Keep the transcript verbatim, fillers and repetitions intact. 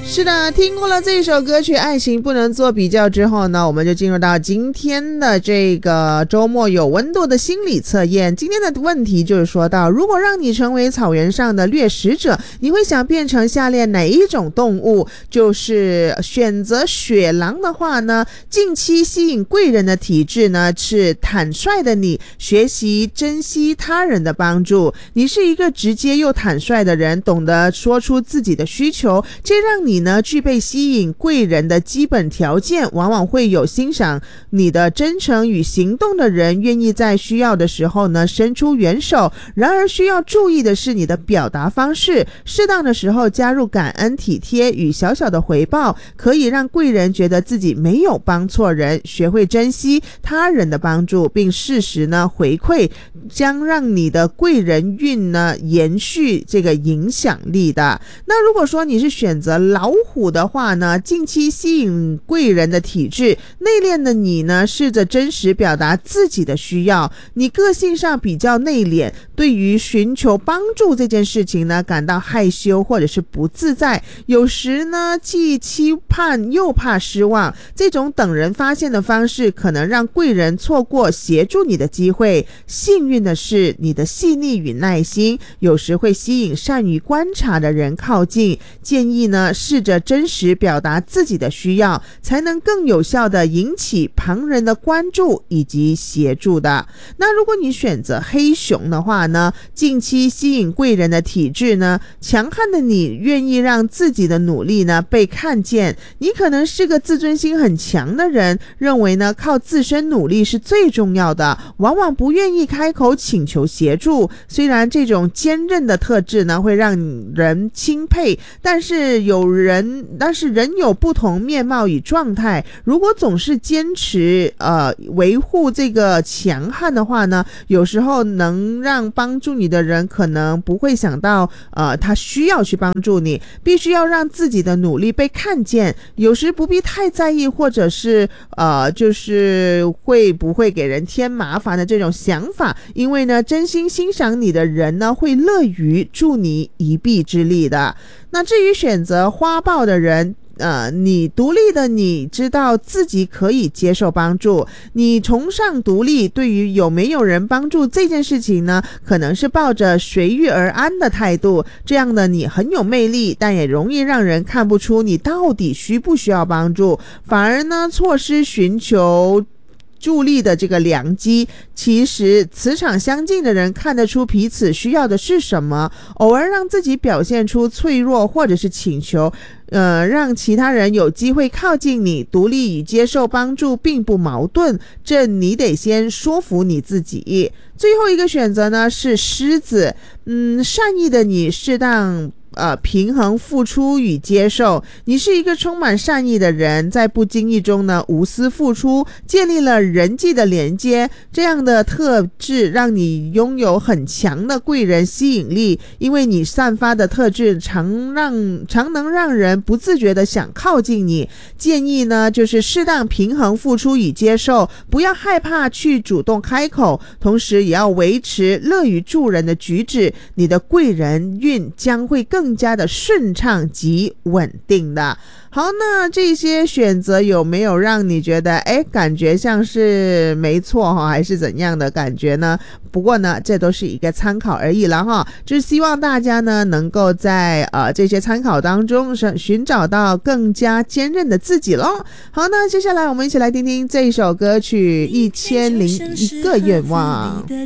是的，听过了这首歌曲《爱情不能做比较》之后呢，我们就进入到今天的这个周末有温度的心理测验。今天的问题就是说到，如果让你成为草原上的掠食者，你会想变成下列哪一种动物？就是选择雪狼的话呢，近期吸引贵人的体质呢是坦率的你，学习珍惜他人的帮助。你是一个直接又坦率的人，懂得说出自己的需求，这让你呢具备吸引贵人的基本条件，往往会有欣赏你的真诚与行动的人，愿意在需要的时候呢伸出援手。然而需要注意的是你的表达方式，适当的时候加入感恩体贴与小小的回报，可以让贵人觉得自己没有帮错人。学会珍惜他人的帮助，并适时呢回馈，将让你的贵人运呢延续这个影响力的。那如果说你是选择老虎的话呢，近期吸引贵人的体质，内敛的你呢试着真实表达自己的需要。你个性上比较内敛，对于寻求帮助这件事情呢感到害羞或者是不自在，有时呢既期盼又怕失望，这种等人发现的方式可能让贵人错过协助你的机会。幸运的是，你的细腻与耐心有时会吸引善于观察的人靠近。建议呢试着真实表达自己的需要，才能更有效地引起旁人的关注以及协助的。那如果你选择黑熊的话呢，近期吸引贵人的体质呢，强悍的你愿意让自己的努力呢被看见。你可能是个自尊心很强的人，认为呢靠自身努力是最重要的，往往不愿意开口请求协助。虽然这种坚韧的特质呢会让人钦佩，但是有人但是人有不同面貌与状态，如果总是坚持呃维护这个强悍的话呢，有时候能让帮助你的人可能不会想到呃他需要去帮助你。必须要让自己的努力被看见，有时不必太在意，或者是呃就是会不会给人添麻烦的这种想法，因为呢真心欣赏你的人呢会乐于助你一臂之力的。那至于选择花豹的人，呃，你独立的你知道自己可以接受帮助，你崇尚独立，对于有没有人帮助这件事情呢，可能是抱着随遇而安的态度。这样的你很有魅力，但也容易让人看不出你到底需不需要帮助，反而呢错失寻求助力的这个良机。其实磁场相近的人看得出彼此需要的是什么，偶尔让自己表现出脆弱或者是请求，呃，让其他人有机会靠近你。独立与接受帮助并不矛盾，这你得先说服你自己。最后一个选择呢是狮子，嗯，善意的你适当呃，平衡付出与接受。你是一个充满善意的人，在不经意中呢无私付出，建立了人际的连接。这样的特质让你拥有很强的贵人吸引力，因为你散发的特质常让常能让人不自觉的想靠近你。建议呢就是适当平衡付出与接受，不要害怕去主动开口，同时也要维持乐于助人的举止，你的贵人运将会更更加的顺畅及稳定的。好，那这些选择有没有让你觉得哎，感觉像是没错哈，还是怎样的感觉呢？不过呢，这都是一个参考而已了哈，就是希望大家呢能够在呃这些参考当中寻找到更加坚韧的自己咯。好，那接下来我们一起来听听这一首歌曲《一千零一个愿望》。